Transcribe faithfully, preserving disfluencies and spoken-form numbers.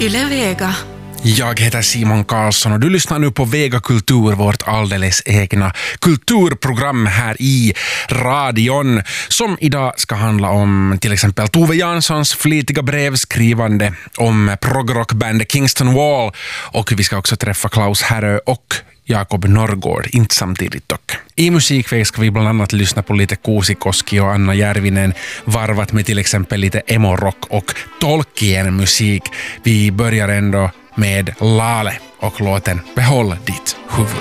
Yle Vega. Jag heter Simon Karlsson och du lyssnar nu på Vega Kultur, vårt alldeles egna kulturprogram här i radion, som idag ska handla om till exempel Tove Janssons flitiga brevskrivande, om progrockbandet Kingston Wall, och vi ska också träffa Klaus Härö och Jakob Norrgård, inte samtidigt dock. I musikväg ska vi bland annat lyssna på lite Kuusikoski och Anna Järvinen, varvat med till exempel lite emo-rock och Tolkien-musik. Vi börjar ändå med Lale och låten Behåll ditt huvud.